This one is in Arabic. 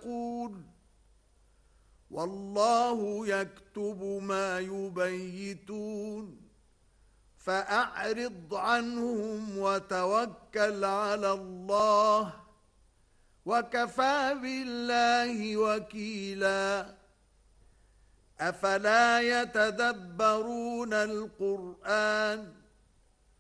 يتقون والله يكتب ما يبيتون فأعرض عنهم وتوكل على الله وكفى بالله وكيلا أفلا يتدبرون القرآن